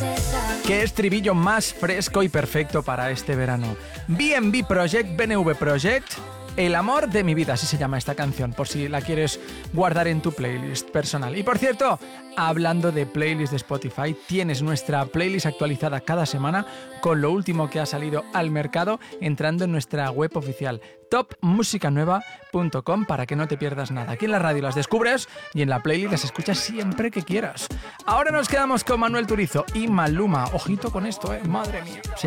Qué estribillo más fresco y perfecto para este verano. BNB Project, BNV Project, El amor de mi vida, así se llama esta canción, por si la quieres guardar en tu playlist personal. Y por cierto, hablando de playlist de Spotify, tienes nuestra playlist actualizada cada semana con lo último que ha salido al mercado entrando en nuestra web oficial topmusicanueva.com para que no te pierdas nada. Aquí en la radio las descubres y en la playlist las escuchas siempre que quieras. Ahora nos quedamos con Manuel Turizo y Maluma. Ojito con esto, madre mía.